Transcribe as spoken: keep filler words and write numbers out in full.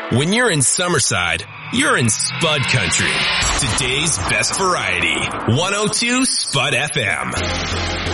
When you're in Summerside, you're in Spud Country. Today's best variety. one oh two Spud F M.